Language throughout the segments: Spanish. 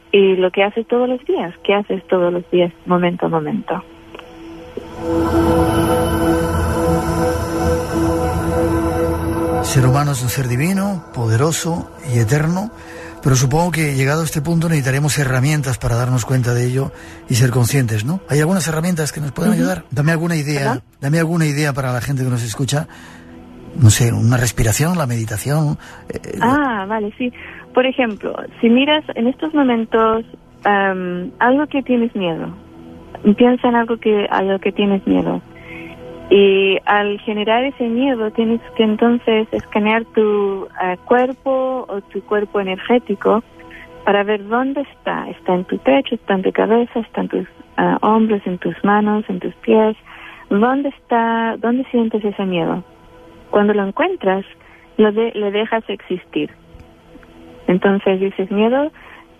y lo que haces todos los días, momento a momento. Ser humano es un ser divino, poderoso y eterno, pero supongo que llegado a este punto necesitaremos herramientas para darnos cuenta de ello y ser conscientes, ¿no? ¿Hay algunas herramientas que nos pueden ayudar? Dame alguna idea para la gente que nos escucha. No sé, una respiración, la meditación. Vale, sí. Por ejemplo, si miras en estos momentos algo que tienes miedo, piensa en algo a lo que tienes miedo. Y al generar ese miedo tienes que entonces escanear tu cuerpo o tu cuerpo energético para ver dónde está. Está en tu pecho, está en tu cabeza, está en tus hombros, en tus manos, en tus pies. ¿Dónde está? ¿Dónde sientes ese miedo? Cuando lo encuentras, le dejas existir. Entonces dices, miedo,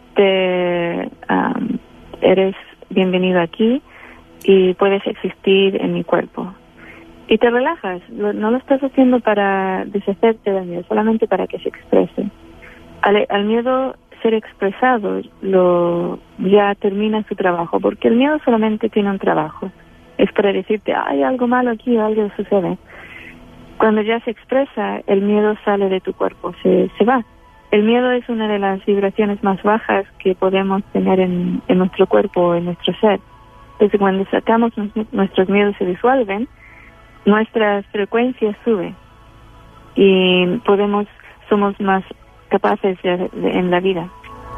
eres bienvenido aquí y puedes existir en mi cuerpo. Y te relajas, no lo estás haciendo para deshacerte del miedo, solamente para que se exprese. Al miedo ser expresado, ya termina su trabajo, porque el miedo solamente tiene un trabajo. Es para decirte, hay algo malo aquí, algo sucede. Cuando ya se expresa, el miedo sale de tu cuerpo, se va. El miedo es una de las vibraciones más bajas que podemos tener en nuestro cuerpo, en nuestro ser. Entonces, cuando sacamos nuestros miedos se disuelven, nuestras frecuencias suben y somos más capaces en la vida.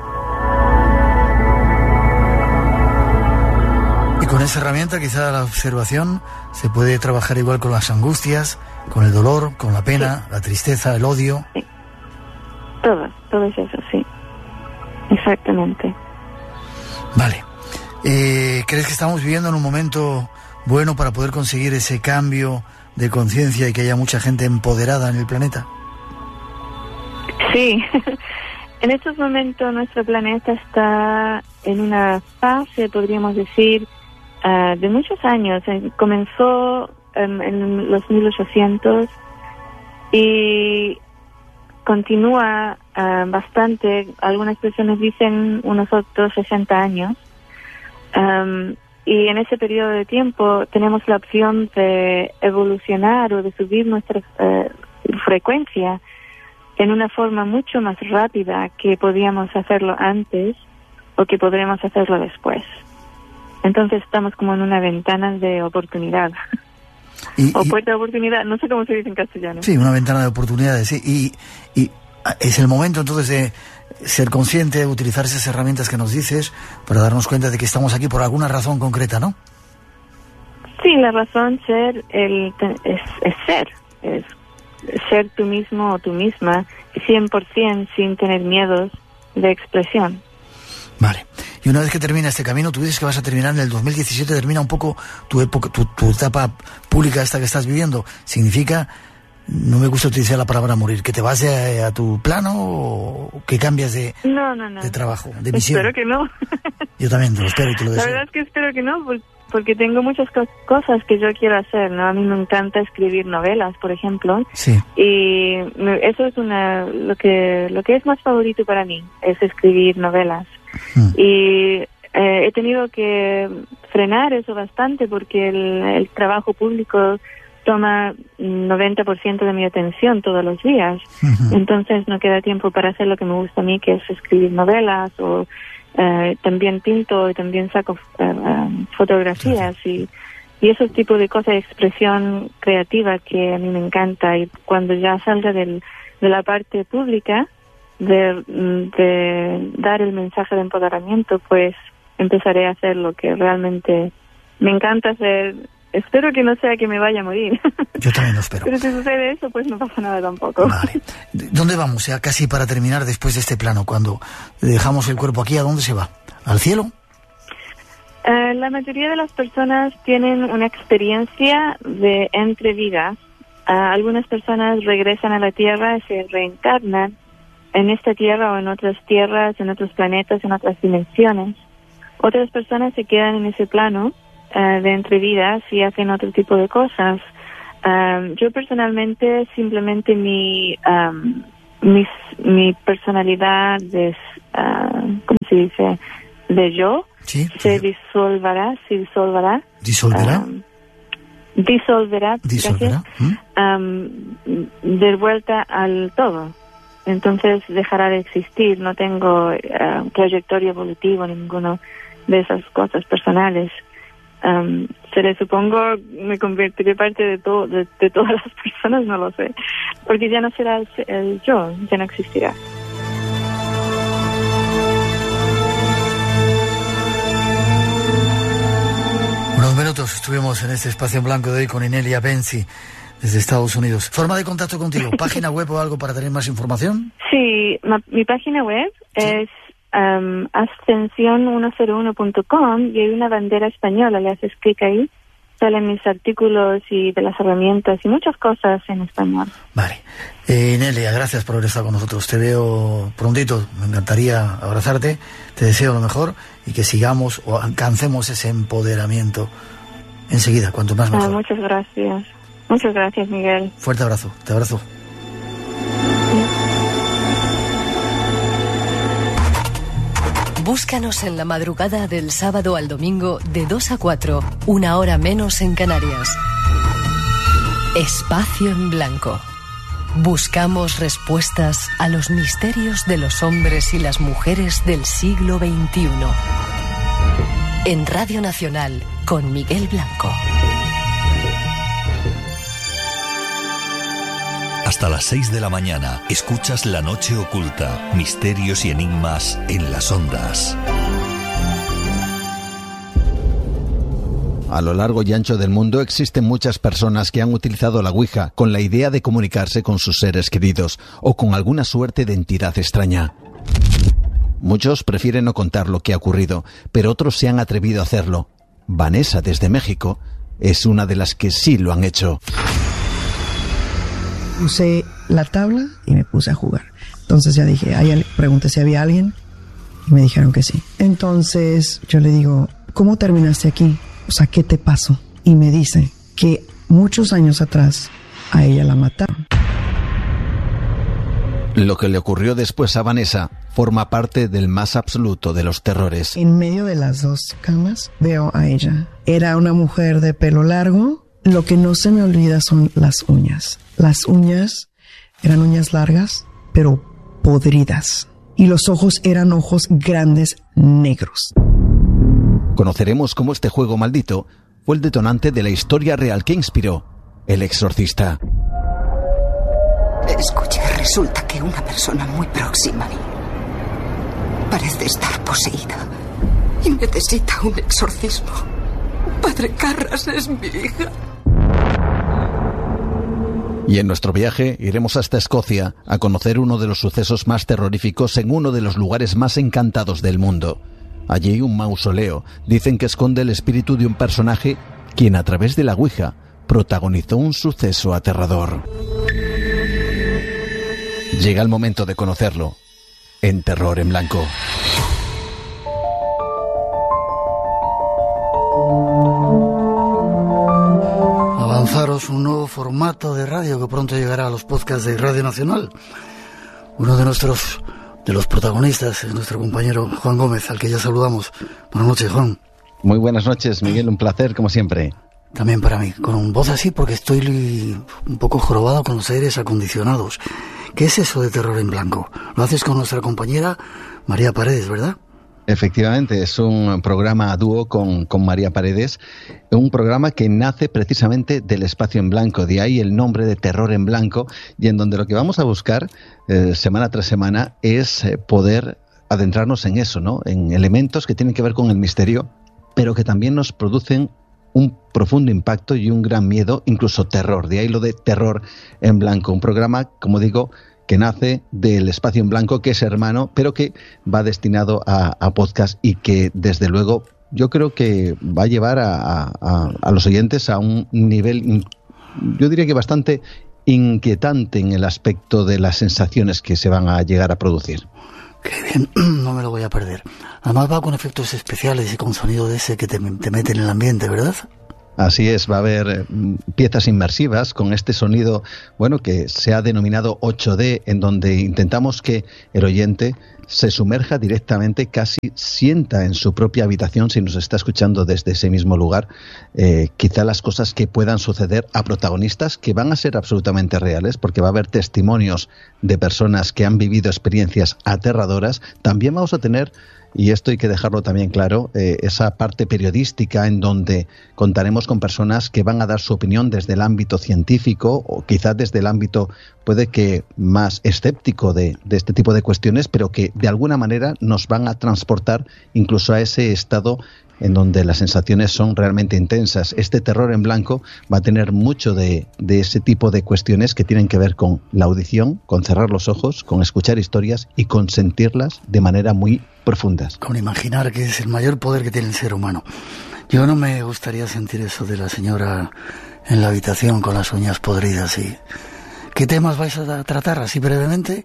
Y con esa herramienta, quizá la observación, se puede trabajar igual con las angustias, con el dolor, con la pena, la tristeza, el odio. Sí. Todo es eso, sí. Exactamente. Vale. ¿Crees que estamos viviendo en un momento bueno para poder conseguir ese cambio de conciencia y que haya mucha gente empoderada en el planeta? Sí. En estos momentos nuestro planeta está en una fase, podríamos decir, de muchos años. Comenzó en los 1800 y continúa bastante. Algunas personas dicen unos otros 60 años. Y en ese periodo de tiempo tenemos la opción de evolucionar o de subir nuestra frecuencia en una forma mucho más rápida que podíamos hacerlo antes o que podremos hacerlo después. Entonces estamos como en una ventana de oportunidad. O puerta de oportunidad, no sé cómo se dice en castellano. Sí, una ventana de oportunidades, sí. Y es el momento entonces de ser consciente, de utilizar esas herramientas que nos dices para darnos cuenta de que estamos aquí por alguna razón concreta, ¿no? Sí, la razón es ser tú mismo o tú misma 100% sin tener miedos de expresión. Vale. Y una vez que termina este camino, tú dices que vas a terminar en el 2017, termina un poco tu época, tu etapa pública esta que estás viviendo. ¿Significa, no me gusta utilizar la palabra morir, que te vas a tu plano o que cambias de trabajo, de misión? Espero que no. Yo también te lo espero y te lo deseo. La verdad es que espero que no, porque tengo muchas cosas que yo quiero hacer, ¿no? A mí me encanta escribir novelas, por ejemplo. Sí. Y eso es lo que es más favorito para mí, es escribir novelas. Y he tenido que frenar eso bastante porque el trabajo público toma 90% de mi atención todos los días. Entonces no queda tiempo para hacer lo que me gusta a mí, que es escribir novelas, o también pinto y también saco fotografías y esos tipos de cosas de expresión creativa que a mí me encanta. Y cuando ya salga de la parte pública, de dar el mensaje de empoderamiento, pues empezaré a hacer lo que realmente me encanta hacer. Espero que no sea que me vaya a morir. Yo también lo espero. Pero si sucede eso, pues no pasa nada tampoco. Vale. ¿Dónde vamos? Ya casi para terminar después de este plano. Cuando dejamos el cuerpo aquí, ¿a dónde se va? ¿Al cielo? La mayoría de las personas tienen una experiencia de entre vidas. Algunas personas regresan a la Tierra y se reencarnan en esta Tierra o en otras tierras, en otros planetas, en otras dimensiones. Otras personas se quedan en ese plano de entre vidas y hacen otro tipo de cosas. Yo personalmente simplemente mi personalidad es, ¿cómo se dice, de yo, sí, se disolverá. ¿Disolverá? Disolverá. Gracias, de vuelta al todo. Entonces dejará de existir. No tengo trayectoria evolutiva, ninguna de esas cosas personales. Se le supongo me convertiré parte de todas las personas, no lo sé, porque ya no será el yo, ya no existirá. Unos minutos estuvimos en este espacio en blanco de hoy con Inelia Benzi desde Estados Unidos. ¿Forma de contacto contigo? ¿Página web o algo para tener más información? Sí, mi página web es ascension101.com y hay una bandera española, le haces clic ahí, salen mis artículos y de las herramientas y muchas cosas en español. Vale. Inelia, gracias por haber estado con nosotros. Te veo prontito, me encantaría abrazarte, te deseo lo mejor y que sigamos o alcancemos ese empoderamiento enseguida, cuanto más mejor. Muchas gracias. Muchas gracias, Miguel. Fuerte abrazo, te abrazo. Búscanos en la madrugada del sábado al domingo de 2 a 4, 1 hora menos en Canarias. Espacio en Blanco. Buscamos respuestas a los misterios de los hombres y las mujeres del siglo XXI. En Radio Nacional, con Miguel Blanco. Hasta las 6 de la mañana, escuchas La Noche Oculta, misterios y enigmas en las ondas. A lo largo y ancho del mundo existen muchas personas que han utilizado la Ouija con la idea de comunicarse con sus seres queridos o con alguna suerte de entidad extraña. Muchos prefieren no contar lo que ha ocurrido, pero otros se han atrevido a hacerlo. Vanessa, desde México, es una de las que sí lo han hecho. Usé la tabla y me puse a jugar. Entonces ya dije, pregunté si había alguien y me dijeron que sí. Entonces yo le digo, ¿cómo terminaste aquí? O sea, ¿qué te pasó? Y me dice que muchos años atrás a ella la mataron. Lo que le ocurrió después a Vanessa forma parte del más absoluto de los terrores. En medio de las dos camas veo a ella. Era una mujer de pelo largo. Lo que no se me olvida son las uñas. Las uñas eran uñas largas, pero podridas. Y los ojos eran ojos grandes, negros. Conoceremos cómo este juego maldito fue el detonante de la historia real que inspiró El Exorcista. Escucha, resulta que una persona muy próxima a mí parece estar poseída y necesita un exorcismo. Padre Carras es mi hija. Y en nuestro viaje iremos hasta Escocia a conocer uno de los sucesos más terroríficos en uno de los lugares más encantados del mundo. Allí un mausoleo dicen que esconde el espíritu de un personaje quien a través de la Ouija protagonizó un suceso aterrador. Llega el momento de conocerlo en Terror en Blanco. Lanzaros un nuevo formato de radio que pronto llegará a los podcasts de Radio Nacional. Uno de los protagonistas es nuestro compañero Juan Gómez, al que ya saludamos. Buenas noches, Juan. Muy buenas noches, Miguel, un placer como siempre. También para mí, con voz así porque estoy un poco jorobado con los aires acondicionados. ¿Qué es eso de Terror en Blanco? Lo haces con nuestra compañera María Paredes, ¿verdad? Efectivamente, es un programa a dúo con María Paredes, un programa que nace precisamente del espacio en blanco, de ahí el nombre de Terror en Blanco, y en donde lo que vamos a buscar semana tras semana es poder adentrarnos en eso, ¿no? En elementos que tienen que ver con el misterio, pero que también nos producen un profundo impacto y un gran miedo, incluso terror, de ahí lo de Terror en Blanco, un programa, como digo, que nace del espacio en blanco, que es hermano, pero que va destinado a podcast y que, desde luego, yo creo que va a llevar a los oyentes a un nivel, yo diría que bastante inquietante en el aspecto de las sensaciones que se van a llegar a producir. Qué bien, no me lo voy a perder. Además va con efectos especiales y con sonido de ese que te mete en el ambiente, ¿verdad? Así es, va a haber piezas inmersivas con este sonido, bueno, que se ha denominado 8D, en donde intentamos que el oyente se sumerja directamente, casi sienta en su propia habitación, si nos está escuchando desde ese mismo lugar, quizá las cosas que puedan suceder a protagonistas que van a ser absolutamente reales, porque va a haber testimonios de personas que han vivido experiencias aterradoras. También vamos a tener, y esto hay que dejarlo también claro, esa parte periodística en donde contaremos con personas que van a dar su opinión desde el ámbito científico o quizás desde el ámbito puede que más escéptico de este tipo de cuestiones, pero que de alguna manera nos van a transportar incluso a ese estado en donde las sensaciones son realmente intensas. Este terror en blanco va a tener mucho de ese tipo de cuestiones que tienen que ver con la audición, con cerrar los ojos, con escuchar historias y con sentirlas de manera muy profundas. Con imaginar que es el mayor poder que tiene el ser humano. Yo no me gustaría sentir eso de la señora en la habitación con las uñas podridas. ¿Y qué temas vais a tratar así brevemente?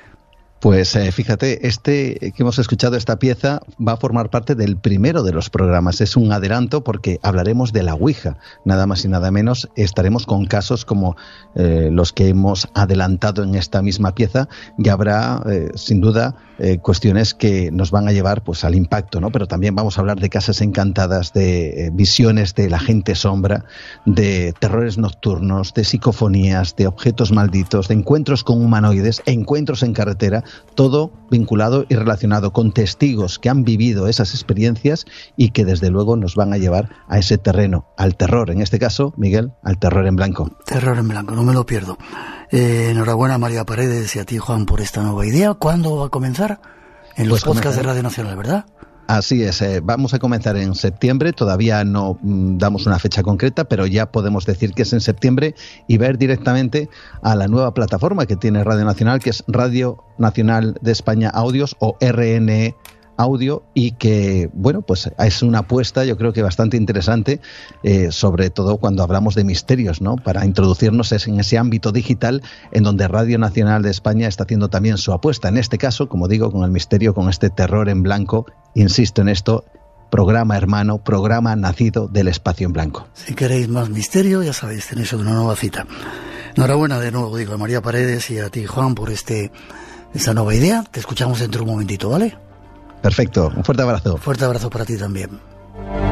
Pues fíjate, que hemos escuchado, esta pieza va a formar parte del primero de los programas. Es un adelanto porque hablaremos de la Ouija, nada más y nada menos. Estaremos con casos como los que hemos adelantado en esta misma pieza y habrá, sin duda, cuestiones que nos van a llevar pues al impacto, ¿no? Pero también vamos a hablar de casas encantadas, de visiones de la gente sombra, de terrores nocturnos, de psicofonías, de objetos malditos, de encuentros con humanoides, encuentros en carretera, todo vinculado y relacionado con testigos que han vivido esas experiencias y que desde luego nos van a llevar a ese terreno, al terror, en este caso, Miguel, al terror en blanco. Terror en blanco, no me lo pierdo. Enhorabuena a María Paredes y a ti, Juan, por esta nueva idea. ¿Cuándo va a comenzar? En los podcasts de Radio Nacional, ¿verdad? Así es, vamos a comenzar en septiembre, todavía no damos una fecha concreta, pero ya podemos decir que es en septiembre y ver directamente a la nueva plataforma que tiene Radio Nacional, que es Radio Nacional de España Audios o RNE Audio, y que, bueno, pues es una apuesta yo creo que bastante interesante, sobre todo cuando hablamos de misterios, ¿no? Para introducirnos en ese ámbito digital en donde Radio Nacional de España está haciendo también su apuesta, en este caso, como digo, con el misterio, con este terror en blanco, insisto en esto, programa hermano, programa nacido del espacio en blanco. Si queréis más misterio, ya sabéis, tenéis una nueva cita. Enhorabuena de nuevo, digo, a María Paredes y a ti, Juan, por esta nueva idea. Te escuchamos dentro de un momentito, ¿vale? Perfecto, un fuerte abrazo. Fuerte abrazo para ti también.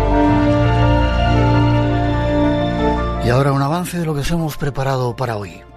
Y ahora un avance de lo que os hemos preparado para hoy.